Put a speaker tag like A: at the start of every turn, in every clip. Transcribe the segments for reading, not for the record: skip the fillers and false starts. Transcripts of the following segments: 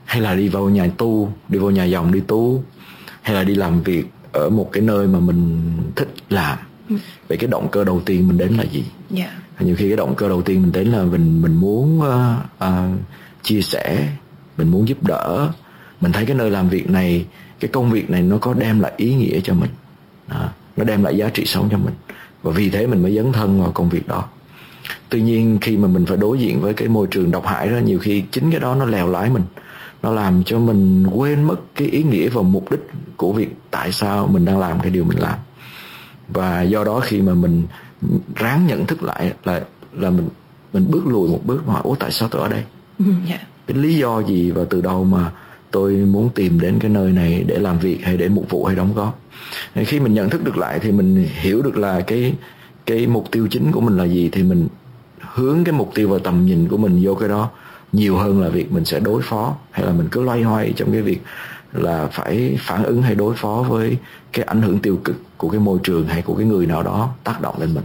A: hay là đi vào nhà tu, đi vào nhà dòng đi tu, hay là đi làm việc ở một cái nơi mà mình thích làm. Vậy cái động cơ đầu tiên mình đến là gì? Nhiều khi cái động cơ đầu tiên mình đến là mình muốn chia sẻ, mình muốn giúp đỡ. Mình thấy cái nơi làm việc này, cái công việc này nó có đem lại ý nghĩa cho mình, nó đem lại giá trị sống cho mình, và vì thế mình mới dấn thân vào công việc đó. Tuy nhiên khi mà mình phải đối diện với cái môi trường độc hại đó, nhiều khi chính cái đó nó lèo lái mình, nó làm cho mình quên mất cái ý nghĩa và mục đích của việc tại sao mình đang làm cái điều mình làm. Và do đó khi mà mình ráng nhận thức lại là mình bước lùi một bước mà hỏi, tại sao tôi ở đây? Cái lý do gì và từ đâu mà tôi muốn tìm đến cái nơi này để làm việc hay để mục vụ hay đóng góp? Khi mình nhận thức được lại thì mình hiểu được là cái mục tiêu chính của mình là gì, thì mình hướng cái mục tiêu và tầm nhìn của mình vô cái đó nhiều hơn là việc mình sẽ đối phó, hay là mình cứ loay hoay trong cái việc là phải phản ứng hay đối phó với cái ảnh hưởng tiêu cực của cái môi trường hay của cái người nào đó tác động lên mình.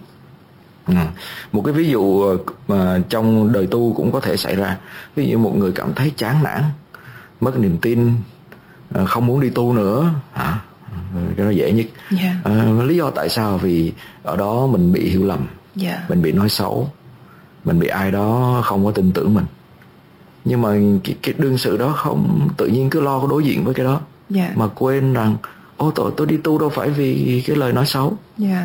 A: Một cái ví dụ mà trong đời tu cũng có thể xảy ra. Ví dụ một người cảm thấy chán nản, mất niềm tin, không muốn đi tu nữa, cái đó dễ nhất. Lý do tại sao? Vì ở đó mình bị hiểu lầm, mình bị nói xấu, mình bị ai đó không có tin tưởng mình. Nhưng mà cái đương sự đó không tự nhiên cứ lo đối diện với cái đó, mà quên rằng tôi đi tu đâu phải vì cái lời nói xấu.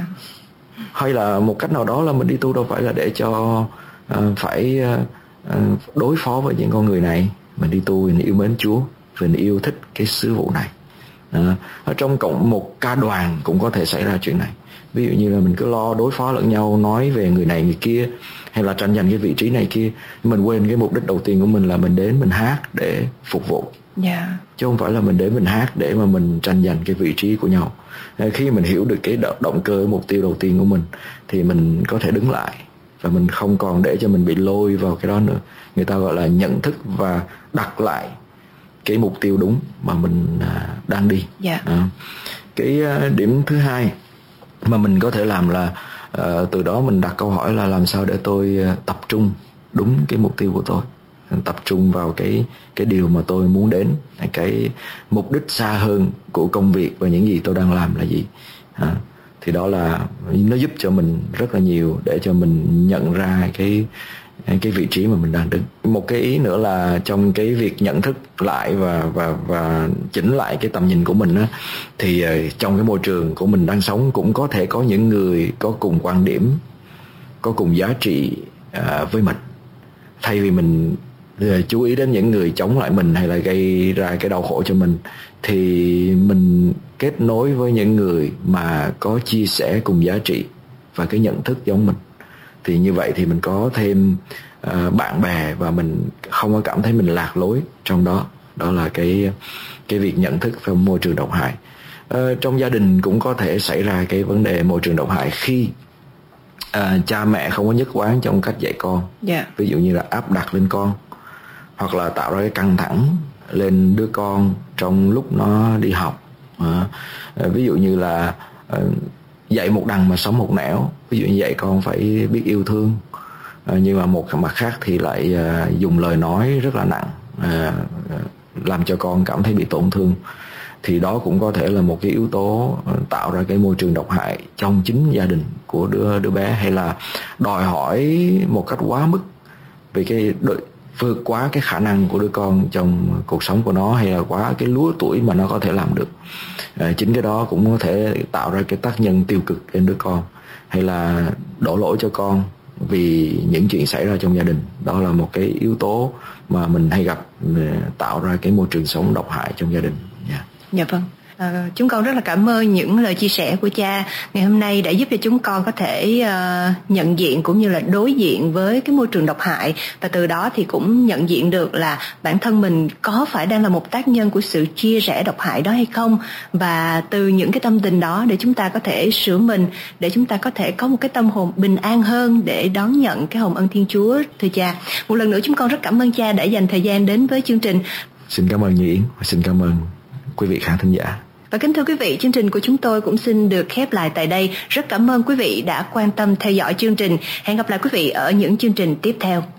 A: Hay là một cách nào đó là mình đi tu đâu phải là để cho phải đối phó với những con người này. Mình đi tu vì mình yêu mến Chúa, vì mình yêu thích cái sứ vụ này. Ở trong cộng một ca đoàn cũng có thể xảy ra chuyện này. Ví dụ như là mình cứ lo đối phó lẫn nhau, nói về người này người kia, hay là tranh giành cái vị trí này kia. Mình quên cái mục đích đầu tiên của mình là mình đến mình hát để phục vụ, chứ không phải là mình đến mình hát để mà mình tranh giành cái vị trí của nhau. Khi mình hiểu được cái động cơ, mục tiêu đầu tiên của mình, thì mình có thể đứng lại và mình không còn để cho mình bị lôi vào cái đó nữa. Người ta gọi là nhận thức và đặt lại cái mục tiêu đúng mà mình đang đi. Cái điểm thứ hai mà mình có thể làm là từ đó mình đặt câu hỏi là làm sao để tôi tập trung đúng cái mục tiêu của tôi, tập trung vào cái điều mà tôi muốn đến, cái mục đích xa hơn của công việc và những gì tôi đang làm là gì. Thì đó là nó giúp cho mình rất là nhiều để cho mình nhận ra cái vị trí mà mình đang đứng. Một cái ý nữa là trong cái việc nhận thức lại và chỉnh lại cái tầm nhìn của mình á, thì trong cái môi trường của mình đang sống cũng có thể có những người có cùng quan điểm, có cùng giá trị với mình. Thay vì mình chú ý đến những người chống lại mình hay là gây ra cái đau khổ cho mình, thì mình kết nối với những người mà có chia sẻ cùng giá trị và cái nhận thức giống mình. Thì như vậy thì mình có thêm bạn bè và mình không có cảm thấy mình lạc lối trong đó. Đó là cái việc nhận thức về môi trường độc hại. Trong gia đình cũng có thể xảy ra cái vấn đề môi trường độc hại khi cha mẹ không có nhất quán trong cách dạy con. Ví dụ như là áp đặt lên con, hoặc là tạo ra cái căng thẳng lên đứa con trong lúc nó đi học. Ví dụ như là dạy một đằng mà sống một nẻo. Ví dụ như dạy con phải biết yêu thương, nhưng mà một mặt khác thì lại dùng lời nói rất là nặng, làm cho con cảm thấy bị tổn thương. Thì đó cũng có thể là một cái yếu tố tạo ra cái môi trường độc hại trong chính gia đình của đứa bé. Hay là đòi hỏi một cách quá mức về vượt quá cái khả năng của đứa con trong cuộc sống của nó, hay là quá cái lứa tuổi mà nó có thể làm được. Chính cái đó cũng có thể tạo ra cái tác nhân tiêu cực lên đứa con, hay là đổ lỗi cho con vì những chuyện xảy ra trong gia đình. Đó là một cái yếu tố mà mình hay gặp, tạo ra cái môi trường sống độc hại trong gia đình.
B: Dạ vâng. Chúng con rất là cảm ơn những lời chia sẻ của cha ngày hôm nay đã giúp cho chúng con có thể nhận diện cũng như là đối diện với cái môi trường độc hại, và từ đó thì cũng nhận diện được là bản thân mình có phải đang là một tác nhân của sự chia rẽ độc hại đó hay không, và từ những cái tâm tình đó để chúng ta có thể sửa mình, để chúng ta có thể có một cái tâm hồn bình an hơn để đón nhận cái hồng ân Thiên Chúa. Thưa cha, một lần nữa chúng con rất cảm ơn cha đã dành thời gian đến với chương trình.
A: Xin cảm ơn Như Yến và xin cảm ơn quý vị khán thính giả.
B: Và kính thưa quý vị, chương trình của chúng tôi cũng xin được khép lại tại đây. Rất cảm ơn quý vị đã quan tâm theo dõi chương trình. Hẹn gặp lại quý vị ở những chương trình tiếp theo.